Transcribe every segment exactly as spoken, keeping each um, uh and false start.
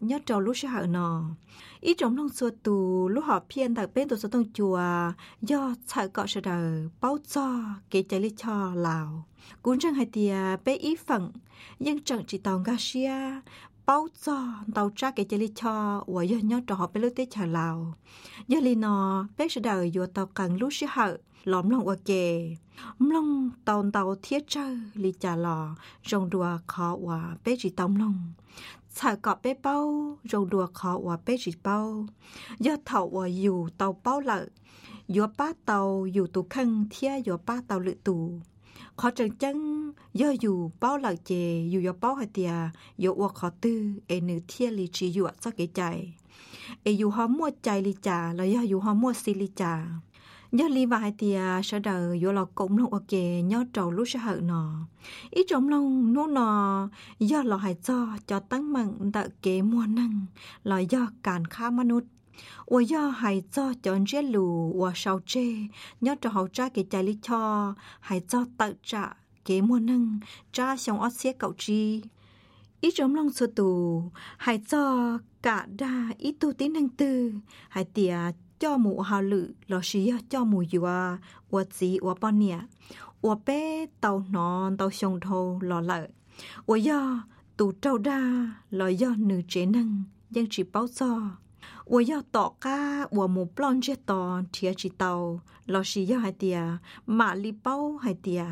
nhớ trâu lúc sẽ hở nọ ít trong lòng xua tù lúc họ phiền tại bên tù số tông chùa do chạy cọ sẽ đời bao cho kế chạy lý cho lào cũng chẳng hay tìa bé ý phận nhưng chẳng chỉ tàu Garcia bao cho tàu tra kế chạy lý cho và do nhớ trâu họ bé lúc tết chờ lào do lý nọ bé sẽ đời vô tàu càng lúc sẽ hở lõm lòng qua kề lòng tàu tàu thiết chơi lý trả lò rồng đùa khó và bé chỉ tông lòng chạy cọp bé bao rồng đùa khó và bé chỉ bao do thầu và dù tàu bao lợi do ba tàu dù tù khăn thia do ba tàu lự tù khó chẳng chân do dù bao lợi chè dù do bao hạt tiề do qua khó tư e nữ thia lý chỉ dụ cho cái chạy e dù họ mua chạy lý trả là do dù họ mua xì lý trả nhớ li vài thì sẽ đời vô lò cũng lòng ok nhớ trầu lúc sẽ hở nọ ít trong lòng nô nọ do lò hại cho cho tăng mặn đợi kế mua năng là do cản khá manu và do hại cho chọn chế lù và sầu chê nhớ trầu hậu tra kế chạy lý cho hại cho tự trả kế mua năng tra xong ót xế cậu chi ít trong lòng số tù hại cho cả đa ít tu tín năng tư hại tìa cho mù hào lự lò xí cho mù dùa ua chỉ ua bao nè ua bé tàu nón tàu sông thô lò lợi ua do tù trâu đa lò do nữ chế năng dân chỉ bao cho ua do tọ ca ua mù plon chết tò thia chỉ tàu lò xí do hai tia mà li bao hai tia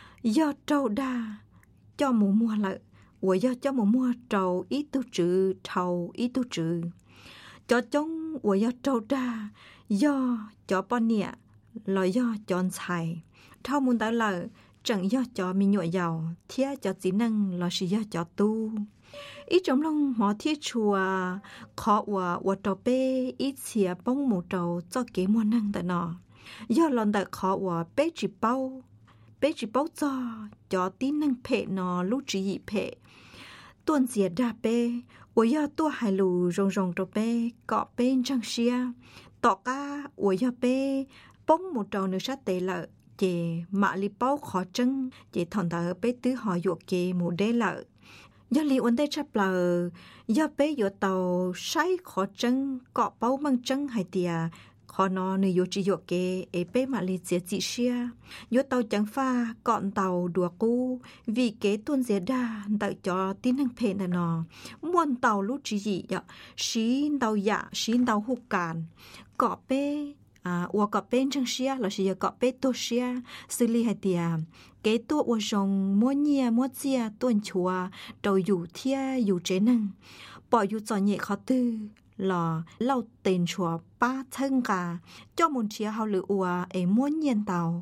do trâu đa cho mù mua lợi ua do cho mù mua trâu ít tu trừ thầu ít tu trừ cho chúng của do trâu ra do cho bao nhiêu là do chọn xài thao muốn tới là chẳng do cho mình nhội giàu thiết cho chỉ năng là sự do cho tu ít trong lòng họ thiết chùa khó và và trâu bé ít xìa bông một trâu cho kế mua năng tại nọ do lần tại khó và bé chỉ bao bé chỉ bao cho cho tín năng phệ nọ lúc chỉ dị phệ tuần xìa đa bé我要多海路融融着呗，搞边张些，大家我要呗，帮một trâu nữa sát tệ lợi, chị mạ li bao khó chân, chị thằng thợ bé tứ họ dụ chị một đế lợi. Do li vấn đề chấp lờ, do bé dụ tàu say khó chân, cọ bao mang chân hay tìa, khó nó nơi dụ chỉ dụ kê, ấy bé mạ li dễ chị xia, dụ tàu chẳng pha, cọn tàu đùa cu, vì kế tuôn dễ đa, đợi cho tín năng phê nè nọ, muôn tàu lúc chỉ dị dọ, xí tàu dạ, xí tàu hụt càn, cọ bé, à, ua cọ bên trong xia, là xí cọ bé tô xia, xử lý hay tìa, kế tua ua rồng, mua nhia, mua chia, tuôn chùa, đầu dụ thia, dụ chế năng, bỏ dụ cho nhẹ khó tư, là lâu tên chùa ba thân cả cho một chia hào lửa ua ấy muốn nhiên tàu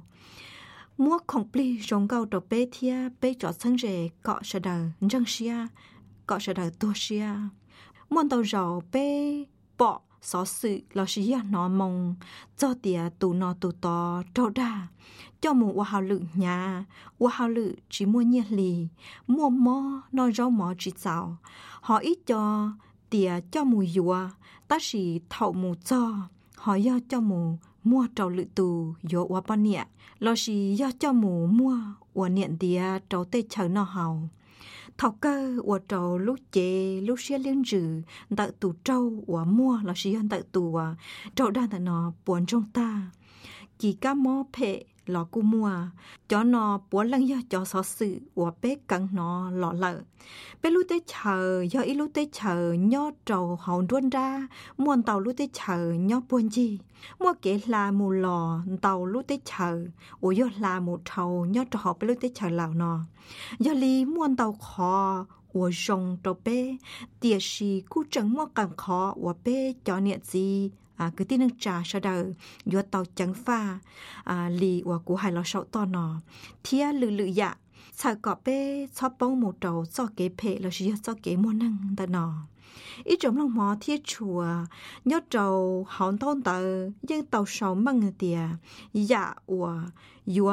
mua không pli rong gạo đồ bê thia bê cho thân rể cọ sợ đời răng xia cọ sợ đời tua xia muốn tàu rau bê bỏ xó sự là xia nó mong cho tìa tù nọ tù to trâu đa cho một ua hào lửa nhà ua hào lửa chỉ mua nhiên lì mua mò nó rau mò chỉ xào họ ít cho tìa cho mù dùa ta chỉ thầu mù cho họ do cho mù mua trâu lự tù dỗ qua bao nhiêu lo chỉ do cho mù mua qua niệm tìa trâu tê chờ nó hầu thầu cơ qua trâu lúc chế lúc xia liên rử tự tù trâu qua mua lo chỉ do tự tù à trâu đang tại nó buồn trong ta chỉ cá mó phệ lọ cu mua cho nó buồn lăng do cho xó sự của bé cắn nó lọ lợ bé lúc tới chờ do ít lúc tới chờ nhó trầu hậu đuôn ra muôn tàu lúc tới chờ nhó buồn gì mua kể là mù lò tàu lúc tới chờ ủa do là một trầu nhó trầu hậu bé lúc tới chờ lào nó do lý muôn tàu khó ủa rồng trầu bé tiệt sĩ cú chẳng mua càng khó ủa bé cho niệm gì à cứ tin năng trà sau đời do tàu trắng pha à lì của của hai lò sậu to nọ thia lự lự dạ xài cọ bê cho bông một trầu cho kế phê là chỉ cho kế mua năng ta nọ ít trong lòng mò thiết chùa nhớ trầu hòn tôn tờ dân tàu sầu măng tìa dạ của dùa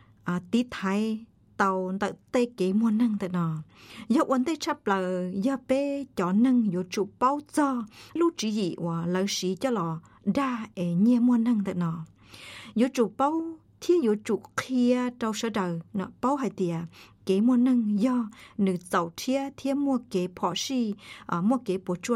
à tí thái tàu tại tây kế mua năng tại nọ do vấn đề chấp là do bé cho năng do chủ bao cho lúc chỉ gì và lời sĩ cho lò đa ở nhẹ mua năng tại nọ do chủ bao thiết do chủ kia trâu sơ đời nọ bao hai tìa kế mua năng do nữ giàu thiết thiết mua kế bỏ xì ở mua kế bỏ chua